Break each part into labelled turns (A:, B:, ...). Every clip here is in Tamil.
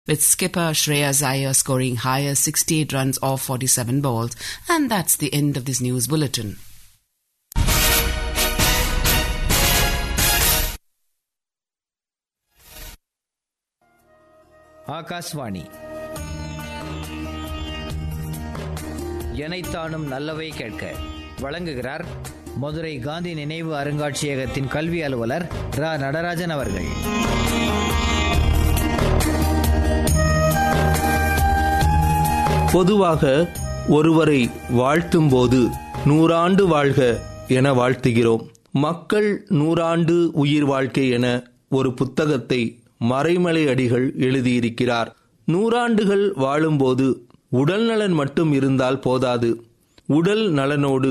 A: with skipper Shreyas Iyer scoring higher 68 runs off 47 balls. And that's the end of this news bulletin.
B: Akashvani எனைத்தானும் நல்லவை கேட்க வழங்குகிறார் மதுரை காந்தி நினைவு அருங்காட்சியகத்தின் கல்வி அலுவலர் ரா நடராஜன் அவர்கள்.
C: பொதுவாக ஒருவரை வாழ்த்தும் போது 100 ஆண்டு வாழ்க என வாழ்த்துகிறோம். மக்கள் 100 ஆண்டு உயிர் வாழ்க்கை என ஒரு புத்தகத்தை மறைமலை அடிகள் எழுதியிருக்கிறார். 100 ஆண்டுகள் வாழும்போது உடல் நலன் மட்டும் இருந்தால் போதாது. உடல் நலனோடு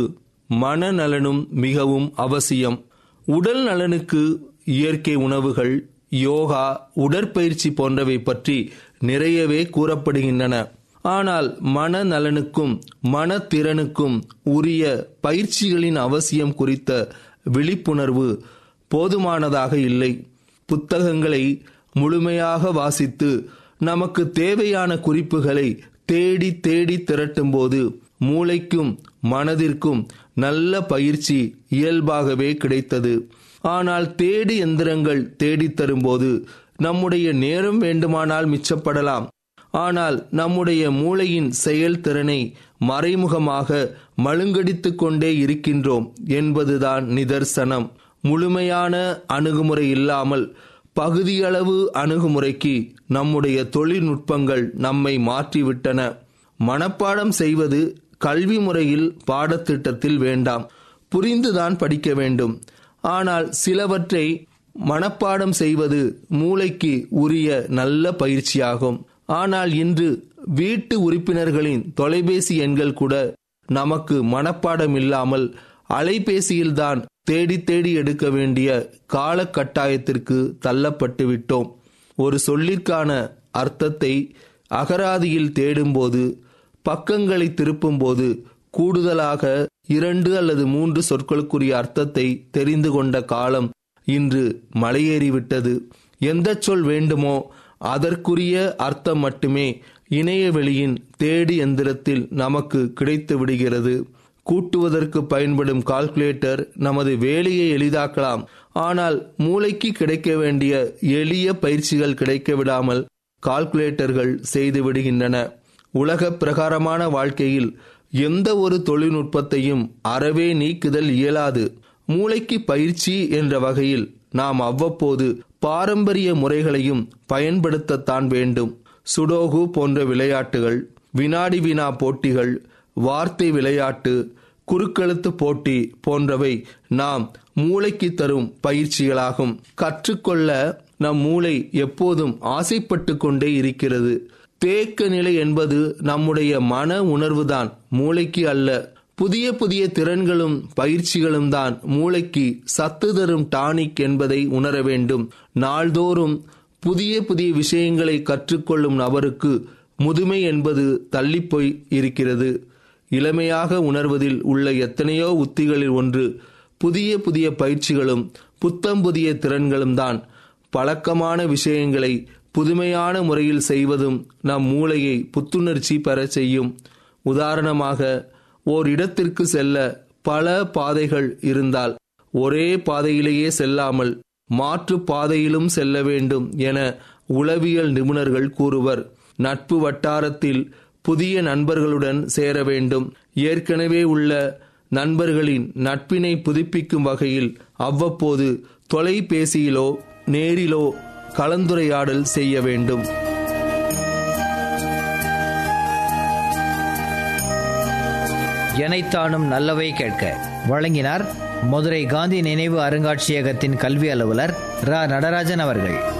C: மனநலனும் மிகவும் அவசியம். உடல் நலனுக்கு இயற்கை உணவுகள், யோகா, உடற்பயிற்சி போன்றவை பற்றி நிறையவே கூறப்படுகின்றன. ஆனால் மனநலனுக்கும் மனத்திறனுக்கும் உரிய பயிற்சிகளின் அவசியம் குறித்த விழிப்புணர்வு போதுமானதாக இல்லை. புத்தகங்களை முழுமையாக வாசித்து நமக்கு தேவையான குறிப்புகளை தேடி தேடி திரட்டும் போது மூளைக்கும் மனதிற்கும் நல்ல பயிற்சி இயல்பாகவே கிடைத்தது. ஆனால் தேடி எந்திரங்கள் தேடித் தரும்போது நம்முடைய நேரம் வேண்டுமானால் மிச்சப்படலாம். ஆனால் நம்முடைய மூளையின் செயல்திறனை மறைமுகமாக மழுங்கடித்து கொண்டே இருக்கின்றோம் என்பதுதான் நிதர்சனம். முழுமையான அணுகுமுறை இல்லாமல் பகுதியளவு அணுகுமுறைக்கு நம்முடைய தொழில்நுட்பங்கள் நம்மை மாற்றிவிட்டன. மனப்பாடம் செய்வது கல்வி முறையில் பாடத்திட்டத்தில் வேண்டாம், புரிந்துதான் படிக்க வேண்டும். ஆனால் சிலவற்றை மனப்பாடம் செய்வது மூளைக்கு உரிய நல்ல பயிற்சியாகும். ஆனால் இன்று வீட்டு உறுப்பினர்களின் தொலைபேசி எண்கள் கூட நமக்கு மனப்பாடம் இல்லாமல் அலைபேசியில்தான் தேடி தேடி எடுக்க வேண்டிய காலகட்டாயத்திற்கு தள்ளப்பட்டு விட்டோம். ஒரு சொல்லிற்கான அர்த்தத்தை அகராதியில் தேடும்போது, பக்கங்களை திருப்பும்போது கூடுதலாக 2 அல்லது 3 சொற்களுக்குரிய அர்த்தத்தை தெரிந்து கொண்ட காலம் இன்று மலையேறிவிட்டது. எந்த சொல் வேண்டுமோ அதற்குரிய அர்த்தம் மட்டுமே இணையவெளியின் தேடி எந்திரத்தில் நமக்கு கிடைத்து விடுகிறது. கூட்டுவதற்கு பயன்படும் கால்குலேட்டர் நமது வேலையை எளிதாக்கலாம். ஆனால் மூளைக்கு கிடைக்க வேண்டிய எளிய பயிற்சிகள் கிடைக்க விடாமல் கால்குலேட்டர்கள் செய்து விடுகின்றன. உலக பிரகாரமான வாழ்க்கையில் எந்த ஒரு தொழில்நுட்பத்தையும் அறவே நீக்குதல் இயலாது. மூளைக்கு பயிற்சி என்ற வகையில் நாம் அவ்வப்போது பாரம்பரிய முறைகளையும் பயன்படுத்தத்தான் வேண்டும். சுடோகு போன்ற விளையாட்டுகள், வினாடி வினா போட்டிகள், வார்த்தை விளையாட்டு, குறுக்கெழுத்து போட்டி போன்றவை நாம் மூளைக்கு தரும் பயிற்சிகளாகும். கற்றுக்கொள்ள நம் மூளை எப்போதும் ஆசைப்பட்டு கொண்டே இருக்கிறது. தேக்க நிலை என்பது நம்முடைய மன உணர்வுதான், மூளைக்கு அல்ல. புதிய புதிய திறன்களும் பயிற்சிகளும் தான் மூளைக்கு சத்து தரும் டானிக் என்பதை உணர வேண்டும். நாள்தோறும் புதிய புதிய விஷயங்களை கற்றுக்கொள்ளும் நபருக்கு முதுமை என்பது தள்ளிப்போய் இருக்கிறது. இளமையாக உணர்வதில் உள்ள எத்தனையோ உத்திகளில் ஒன்று புதிய புதிய பயிற்சிகளும் புத்தம் புதிய திறன்களும் தான். பழக்கமான விஷயங்களை புதுமையான முறையில் செய்வதும் நம் மூளையை புத்துணர்ச்சி பெற செய்யும். உதாரணமாக, ஓர் இடத்திற்கு செல்ல பல பாதைகள் இருந்தால் ஒரே பாதையிலேயே செல்லாமல் மாற்று பாதையிலும் செல்ல வேண்டும் என உளவியல் நிபுணர்கள் கூறுவர். நட்பு வட்டாரத்தில் புதிய நண்பர்களுடன் சேர வேண்டும். ஏற்கனவே உள்ள நண்பர்களின் நட்பினை புதுப்பிக்கும் வகையில் அவ்வப்போது தொலைபேசியிலோ நேரிலோ கலந்துரையாடல் செய்ய வேண்டும்.
B: எனைத்தானும் நல்லவை கேட்க வழங்கினார் மதுரை காந்தி நினைவு அருங்காட்சியகத்தின் கல்வி அலுவலர் ரா நடராஜன் அவர்கள்.